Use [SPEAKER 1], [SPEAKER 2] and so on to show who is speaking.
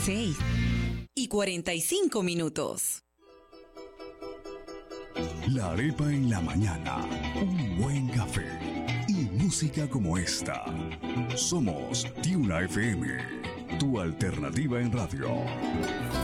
[SPEAKER 1] 6:45.
[SPEAKER 2] La arepa en la mañana, un buen café y música como esta. Somos Tuna FM, tu alternativa en radio.